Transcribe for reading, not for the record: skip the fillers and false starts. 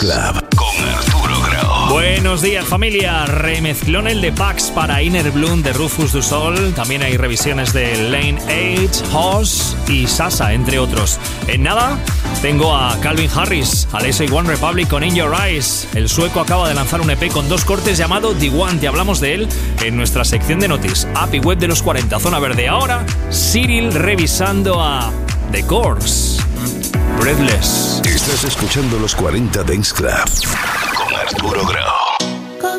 Club con Arturo Grau. Buenos días, familia. Remezclón el de Pax para Inner Bloom de Rufus du Sol. También hay revisiones de Lane H, Hoss y Sasa, entre otros. En nada, tengo a Calvin Harris, Alessia y One Republic con In Your Eyes. El sueco acaba de lanzar un EP con 2 cortes llamado The One. Te hablamos de él en nuestra sección de noticias, app y web de los 40, Zona Verde. Ahora, Cyril revisando a The Course, Breathless. Estás escuchando los 40 Dance Club con Arturo Grau.